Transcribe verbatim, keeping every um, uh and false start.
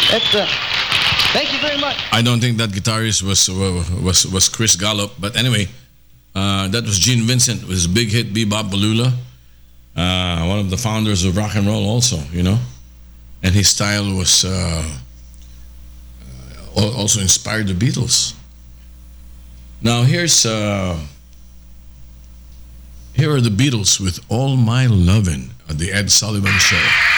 It, uh, thank you very much. I don't think that guitarist was uh, was was Chris Gallup, but anyway, uh, that was Gene Vincent with his big hit Bebop Balula, uh, one of the founders of rock and roll, also, you know, and his style was uh, uh, also inspired the Beatles. Now here's uh, here are the Beatles with "All My Lovin'" at the Ed Sullivan Show.